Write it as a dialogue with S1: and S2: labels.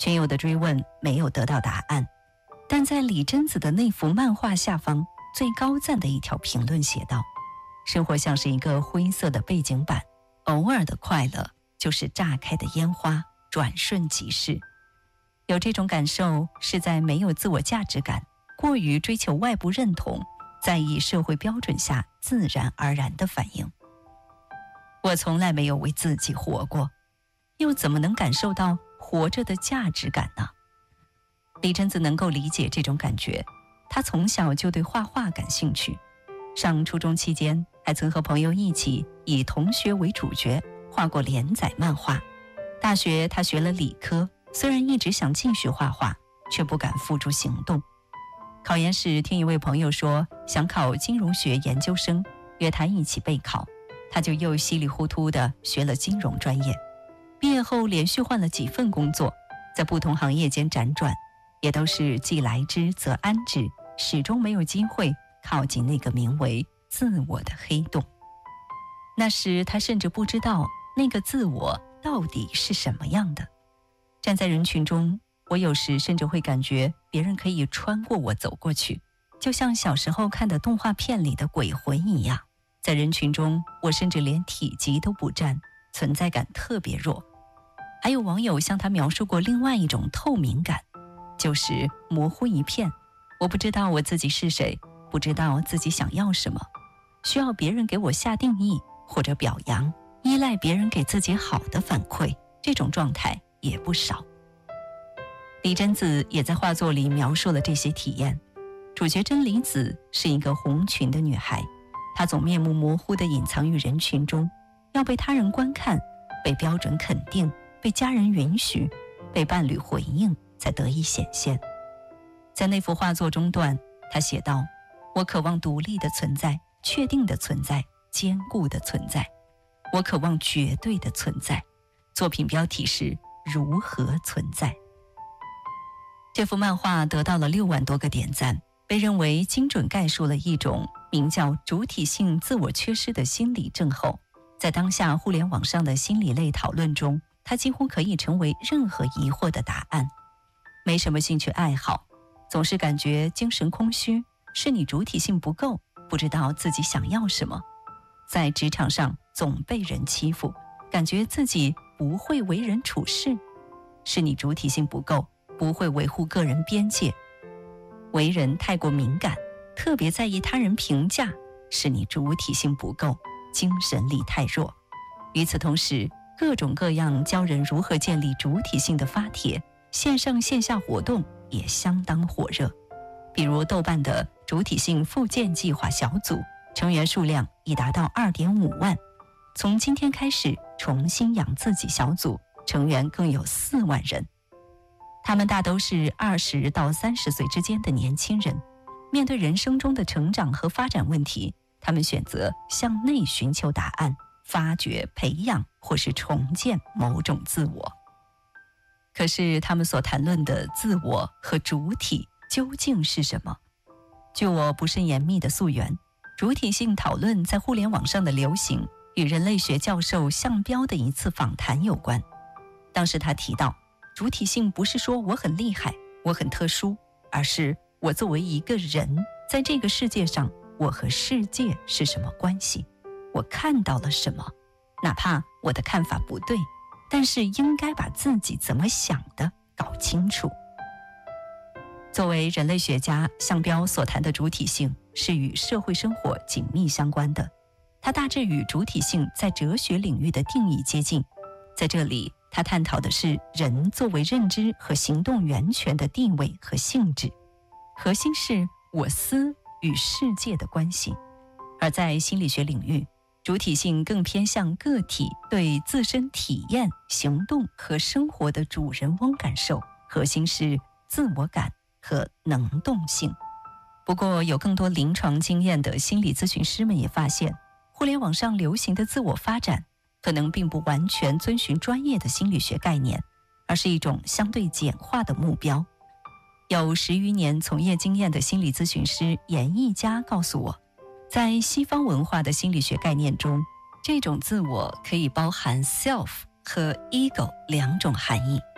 S1: 群友的追问没有得到答案，但在李贞子的那幅漫画下方最高赞的一条评论写道：生活像是一个灰色的背景板，偶尔的快乐就是炸开的烟花，转瞬即逝。有这种感受是在没有自我价值感，过于追求外部认同，在意社会标准下自然而然的反应。我从来没有为自己活过，又怎么能感受到活着的价值感呢？李贞子能够理解这种感觉，她从小就对画画感兴趣，上初中期间还曾和朋友一起以同学为主角画过连载漫画。大学她学了理科，虽然一直想继续画画，却不敢付诸行动。考研时听一位朋友说想考金融学研究生，约他一起备考，他就又稀里糊涂地学了金融专业。毕业后连续换了几份工作，在不同行业间辗转，也都是既来之则安之，始终没有机会靠近那个名为自我的黑洞。那时他甚至不知道那个自我到底是什么样的。站在人群中，我有时甚至会感觉别人可以穿过我走过去，就像小时候看的动画片里的鬼魂一样。在人群中，我甚至连体积都不占，存在感特别弱。还有网友向他描述过另外一种透明感，就是模糊一片，我不知道我自己是谁，不知道自己想要什么，需要别人给我下定义或者表扬，依赖别人给自己好的反馈，这种状态也不少。李贞子也在画作里描述了这些体验。主角真理子是一个红裙的女孩，她总面目模糊地隐藏于人群中，要被他人观看，被标准肯定，被家人允许，被伴侣回应，才得以显现。在那幅画作中段，她写道：我渴望独立的存在，确定的存在，坚固的存在，我渴望绝对的存在。作品标题是如何存在。这幅漫画得到了6万多个点赞，被认为精准概述了一种名叫主体性自我缺失的心理症候。在当下互联网上的心理类讨论中，它几乎可以成为任何疑惑的答案。没什么兴趣爱好，总是感觉精神空虚，是你主体性不够，不知道自己想要什么。在职场上总被人欺负，感觉自己不会为人处事，是你主体性不够，不会维护个人边界。为人太过敏感，特别在意他人评价，是你主体性不够，精神力太弱。与此同时，各种各样教人如何建立主体性的发帖，线上线下活动也相当火热。比如豆瓣的主体性复健计划小组，成员数量已达到 2.5 万。从今天开始重新养自己小组，成员更有4万人。他们大都是20到30岁之间的年轻人，面对人生中的成长和发展问题，他们选择向内寻求答案，发掘、培养或是重建某种自我。可是他们所谈论的自我和主体究竟是什么？据我不甚严密的溯源，主体性讨论在互联网上的流行与人类学教授向彪的一次访谈有关。当时他提到，主体性不是说我很厉害，我很特殊，而是我作为一个人，在这个世界上，我和世界是什么关系？我看到了什么？哪怕我的看法不对，但是应该把自己怎么想的搞清楚。作为人类学家，向彪所谈的主体性是与社会生活紧密相关的，它大致与主体性在哲学领域的定义接近。在这里，他探讨的是人作为认知和行动源泉的地位和性质，核心是我思与世界的关系。而在心理学领域，主体性更偏向个体对自身体验、行动和生活的主人翁感受，核心是自我感和能动性。不过，有更多临床经验的心理咨询师们也发现，互联网上流行的自我发展可能并不完全遵循专业的心理学概念，而是一种相对简化的目标。有10余年从业经验的心理咨询师严一佳告诉我，在西方文化的心理学概念中，这种自我可以包含 self 和 ego 2种含义。